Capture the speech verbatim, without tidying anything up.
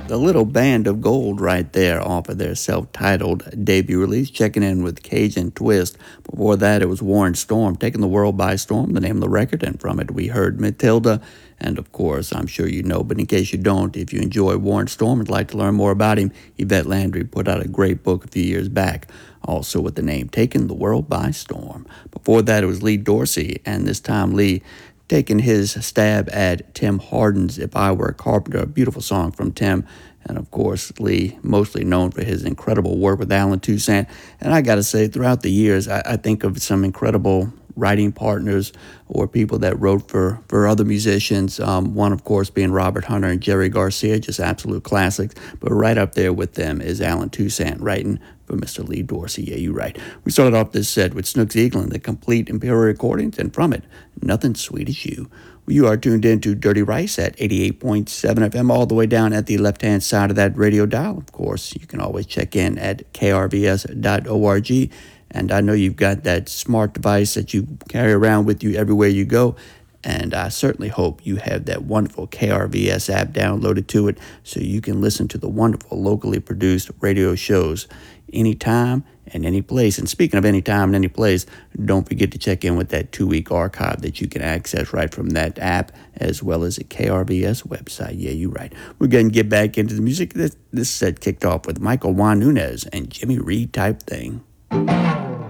The Little Band of Gold right there off of their self-titled debut release, checking in with Cajun Twist. Before that, it was Warren Storm, Taking the World by Storm, the name of the record, and from it we heard Matilda. And of course, I'm sure you know, but in case you don't, if you enjoy Warren Storm and like to learn more about him, Yvette Landry put out a great book a few years back, also with the name Taking the World by Storm. Before that, it was Lee Dorsey, and this time Lee taking his stab at Tim Hardin's If I Were a Carpenter, a beautiful song from Tim. And of course, Lee, mostly known for his incredible work with Alan Toussaint. And I got to say, throughout the years, I, I think of some incredible writing partners or people that wrote for, for other musicians. Um, one, of course, being Robert Hunter and Jerry Garcia, just absolute classics. But right up there with them is Alan Toussaint writing for Mister Lee Dorsey. Yeah, you're right. We started off this set with Snooks Eaglin, the complete Imperial Recordings, and from it, Nothing Sweet as You. You are tuned in to Dirty Rice at eighty-eight point seven F M, all the way down at the left-hand side of that radio dial. Of course, you can always check in at K R V S dot org. And I know you've got that smart device that you carry around with you everywhere you go. And I certainly hope you have that wonderful K R V S app downloaded to it so you can listen to the wonderful locally produced radio shows anytime and any place. And speaking of any time and any place, don't forget to check in with that two-week archive that you can access right from that app as well as the K R V S website. Yeah, you're right. We're going to get back into the music. This, this set kicked off with Michael Juan Nunez and Jimmy Reed Type Thing.